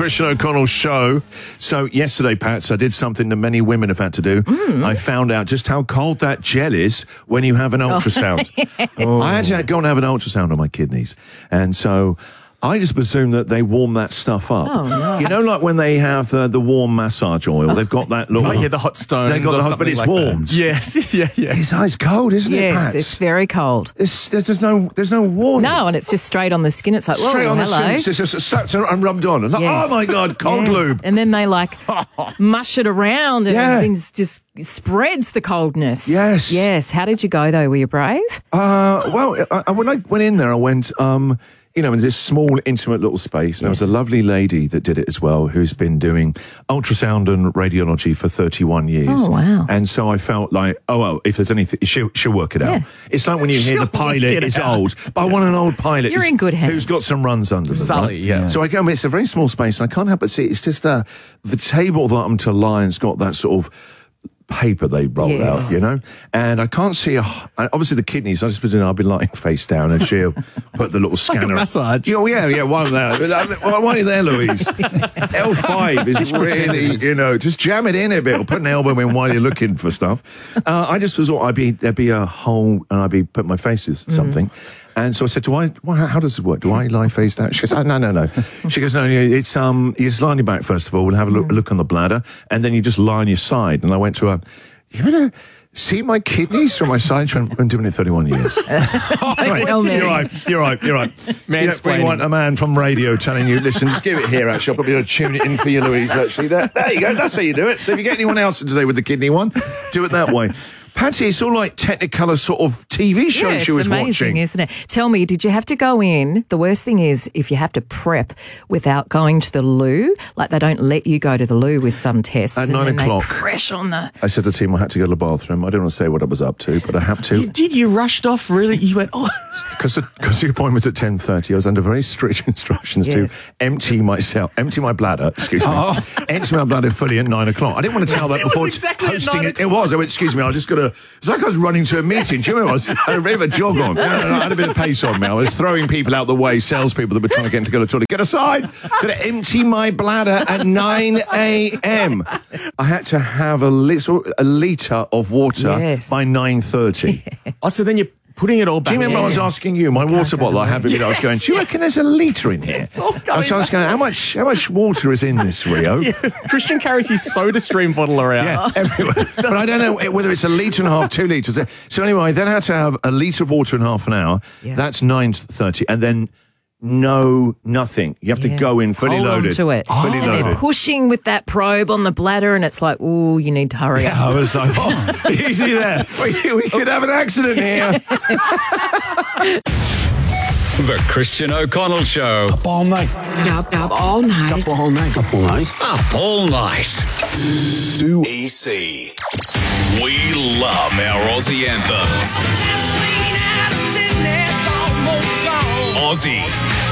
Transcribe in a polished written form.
Christian O'Connell Show. So yesterday, Pats, I did something that many women have had to do. I found out just how cold that gel is when you have an ultrasound. I had to go and have an ultrasound on my kidneys. And so I just presumed that they warm that stuff up. Oh, no. You know, like when they have the warm massage oil, they've got that little... Oh, yeah, the hot stones. They've got the hot, but it's like warmed. That. Yes, yeah. It's ice cold, isn't it, Yes, Pats? it's very cold. There's no warning. No, and it's just straight on the skin. It's like, Straight whoa, on the hello. skin, it's just sucked and rubbed on. And Yes. oh my God, cold Yeah. lube. And then they mush it around and Yeah. everything's just spreads the coldness. Yes. Yes. How did you go though? Were you brave? Well, when I went in there, I went, in this small, intimate little space. And there was a lovely lady that did it as well, who's been doing ultrasound and radiology for 31 years. Oh, wow. And so I felt like, if there's anything, she'll work it out. Yeah. It's like when you hear the pilot is old. But I want an old pilot. You're in good hands. Who's got some runs under them. Sully, right? yeah. So I go, it's a very small space, and I can't help but see, it's just the table that I'm to lie, and it's got that sort of paper they roll Yes. out, you know, and I can't see obviously the kidneys. I just presume I'll be lying face down, and she'll put the little scanner. Like a massage. Yeah. Why are you there, Louise? L5 is really, just jam it in a bit, or put an elbow in while you're looking for stuff. I just thought there'd be a hole, and I'd be putting my face in something. And so I said, how does it work? Do I lie face down? She goes, no. She goes, no, it's, you just lie on your back first of all, we'll have a look on the bladder, and then you just lie on your side. And I went to her, you want to see my kidneys from my side? She went, I've been doing it 31 years. Tell me. You're right. You don't want a man from radio telling you, listen, just give it here, actually. I'll probably going to tune it in for you, Louise, actually. There you go. That's how you do it. So if you get anyone else in today with the kidney one, do it that way. Patsy, it's all like Technicolor sort of TV show she was amazing, watching. Isn't it? Tell me, did you have to go in? The worst thing is if you have to prep without going to the loo, like they don't let you go to the loo with some tests. At and 9 then o'clock. They press on the... I said to the team I had to go to the bathroom. I don't want to say what I was up to, but I have to. You rushed off, really? You went, Because the appointment was at 10:30, I was under very strict instructions to empty my bladder, empty my bladder fully at 9 o'clock. I didn't want to tell that before exactly hosting it. It was. I went, excuse me, I just got to... It's like I was running to a meeting. Do you remember? I had a bit of a jog on. No, I had a bit of pace on me. I was throwing people out the way, salespeople that were trying to get into the toilet. Get aside! Got to empty my bladder at 9 a.m. I had to have a litre of water by 9:30. so then you're putting it all back. Do you remember I was asking you, my water bottle I had with me, I was going, do you reckon there's a litre in here? I was going, how much water is in this, Rio? Christian carries his SodaStream bottle around. Yeah, everywhere. But I don't know whether it's a litre and a half, 2 litres. So anyway, I then had to have a litre of water in half an hour. Yeah. That's 9:30. And then nothing. You have to go in fully Hold loaded. On to it. Fully and loaded. they're pushing with that probe on the bladder and it's like, ooh, you need to hurry up. I was like, easy there. We could have an accident here. The Christian O'Connell Show. Up all night. Up all night. Up all night. Up all night. Up all night. Sue EC. We love our Aussie anthems. Aussie.